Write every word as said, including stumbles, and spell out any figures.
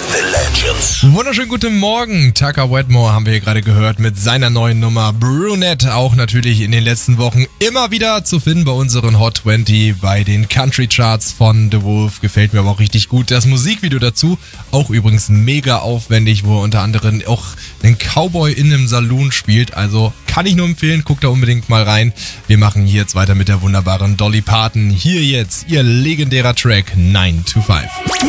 the Legends. Wunderschönen guten Morgen. Tucker Wedmore haben wir hier gerade gehört mit seiner neuen Nummer Brunette. Auch natürlich in den letzten Wochen immer wieder zu finden bei unseren Hot zwanzig, bei den Country Charts von The Wolf. Gefällt mir aber auch richtig gut. Das Musikvideo dazu, auch übrigens mega aufwendig, wo er unter anderem auch einen Cowboy in einem Saloon spielt. Also kann ich nur empfehlen, guckt da unbedingt mal rein. Wir machen hier jetzt weiter mit der wunderbaren Dolly Parton. Hier jetzt ihr legendärer Track nine to five.